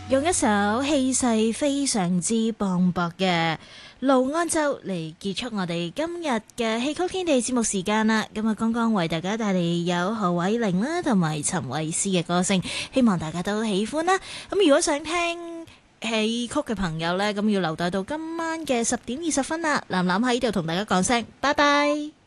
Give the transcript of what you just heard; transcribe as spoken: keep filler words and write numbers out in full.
用一首氣勢非常之磅礴嘅盧安洲嚟結束我哋今日嘅戲曲天地節目時間啦。咁啊，剛剛為大家帶嚟有何偉玲啦，同埋陳慧思嘅歌聲，希望大家都喜歡啦。咁如果想聽戲曲嘅朋友呢，咁要留待到今晚嘅十點二十分啦。藍藍喺呢度同大家講聲，拜拜。